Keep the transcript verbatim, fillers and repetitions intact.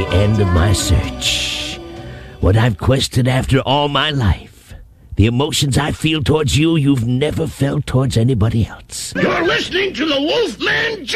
the end of my search. What I've quested after all my life. The emotions I feel towards you, you've never felt towards anybody else. You're listening to the Wolfman